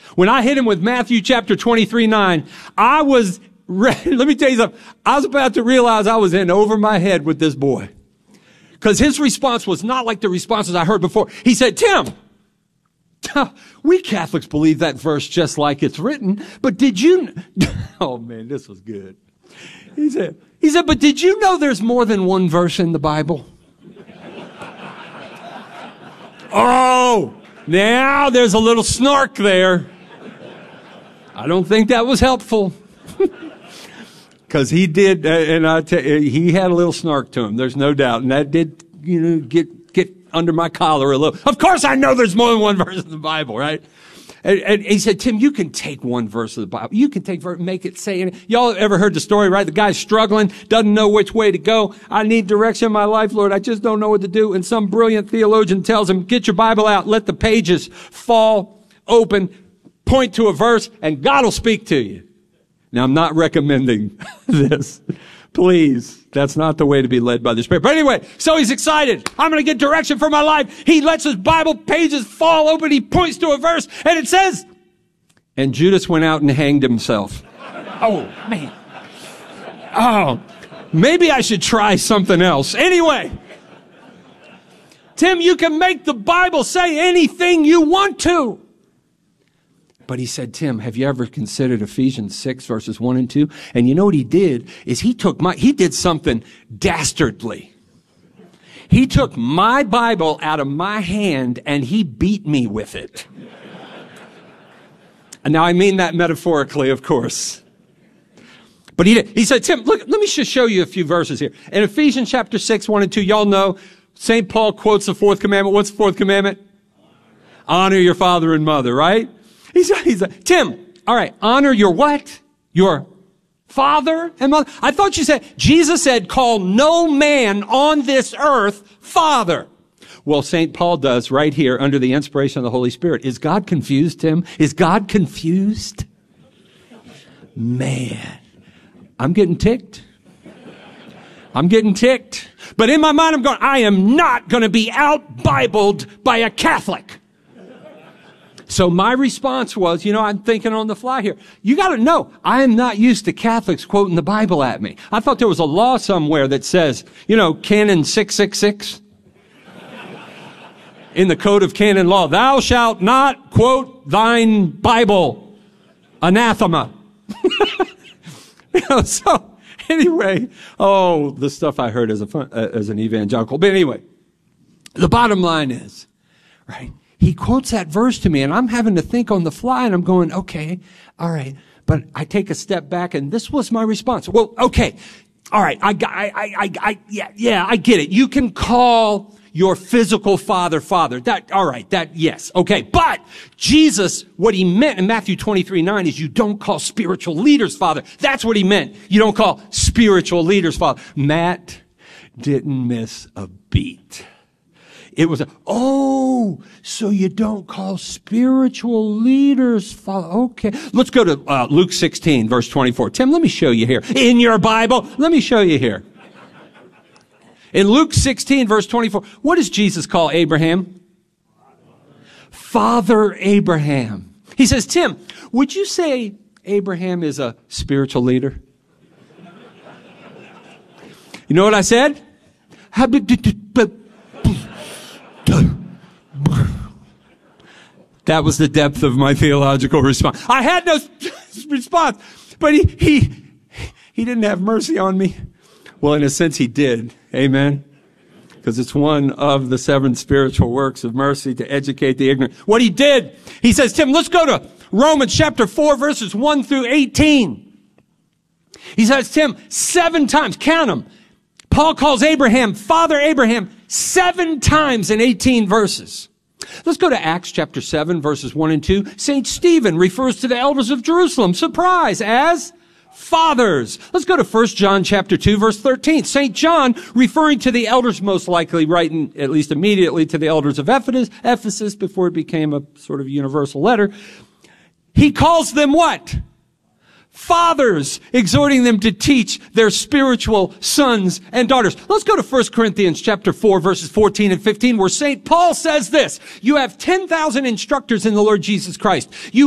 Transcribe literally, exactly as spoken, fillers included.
When I hit him with Matthew chapter twenty-three, nine, I was ready. Let me tell you something. I was about to realize I was in over my head with this boy. Because his response was not like the responses I heard before. He said, Tim, we Catholics believe that verse just like it's written, but did you, oh man, this was good. He said, he said, but did you know there's more than one verse in the Bible? Oh, now there's a little snark there. I don't think that was helpful. Because he did, uh, and I tell you, he had a little snark to him. There's no doubt. And that did, you know, get, get under my collar a little. Of course I know there's more than one verse in the Bible, right? And, and he said, Tim, you can take one verse of the Bible. You can take, make it say it. Y'all ever heard the story, right? The guy's struggling, doesn't know which way to go. I need direction in my life, Lord. I just don't know what to do. And some brilliant theologian tells him, get your Bible out, let the pages fall open, point to a verse, and God will speak to you. Now, I'm not recommending this. Please, that's not the way to be led by the Spirit. But anyway, so he's excited. I'm going to get direction for my life. He lets his Bible pages fall open. He points to a verse, and it says, and Judas went out and hanged himself. Oh, man. Oh, maybe I should try something else. Anyway, Tim, you can make the Bible say anything you want to. But he said, Tim, have you ever considered Ephesians six verses one and two? And you know what he did is he took my, he did something dastardly. He took my Bible out of my hand and he beat me with it. And now I mean that metaphorically, of course. But he did. He said, Tim, look, let me just show you a few verses here. In Ephesians chapter six, one and two, y'all know Saint Paul quotes the fourth commandment. What's the fourth commandment? Honor your father and mother, right? He's, he's like, Tim, all right, honor your what? Your father and mother? I thought you said, Jesus said, call no man on this earth father. Well, Saint Paul does right here under the inspiration of the Holy Spirit. Is God confused, Tim? Is God confused? Man, I'm getting ticked. I'm getting ticked. But in my mind, I'm going, I am not going to be out-Bibled by a Catholic. So my response was, you know, I'm thinking on the fly here. You got to know, I am not used to Catholics quoting the Bible at me. I thought there was a law somewhere that says, you know, Canon six six six. In the Code of Canon Law, thou shalt not quote thine Bible. Anathema. You know, so anyway, oh, the stuff I heard as a fun, uh, as an evangelical. But anyway, the bottom line is, right? He quotes that verse to me, and I'm having to think on the fly, and I'm going, okay, all right. But I take a step back, and this was my response. Well, okay, all right, I, I, I, I, yeah, yeah, I get it. You can call your physical father, father. That, all right, that, yes, okay. But Jesus, what he meant in Matthew twenty-three, nine is you don't call spiritual leaders father. That's what he meant. You don't call spiritual leaders father. Matt didn't miss a beat. It was, a, oh, so you don't call spiritual leaders father. Okay. Let's go to uh, Luke sixteen, verse twenty-four. Tim, let me show you here. In your Bible, let me show you here. In Luke sixteen, verse twenty-four, what does Jesus call Abraham? Father Abraham. He says, Tim, would you say Abraham is a spiritual leader? You know what I said? That was the depth of my theological response. I had no response, but he, he, he didn't have mercy on me. Well, in a sense, he did. Amen. Because it's one of the seven spiritual works of mercy to educate the ignorant. What he did, he says, Tim, let's go to Romans chapter four, verses one through eighteen. He says, Tim, seven times, count them. Paul calls Abraham, Father Abraham, seven times in eighteen verses. Let's go to Acts chapter seven, verses one and two. Saint Stephen refers to the elders of Jerusalem, surprise, as fathers. Let's go to First John chapter two, verse thirteen. Saint John, referring to the elders, most likely writing at least immediately to the elders of Ephesus, Ephesus before it became a sort of universal letter. He calls them what? Fathers, exhorting them to teach their spiritual sons and daughters. Let's go to First Corinthians chapter four, verses fourteen and fifteen, where Saint Paul says this, you have ten thousand instructors in the Lord Jesus Christ. You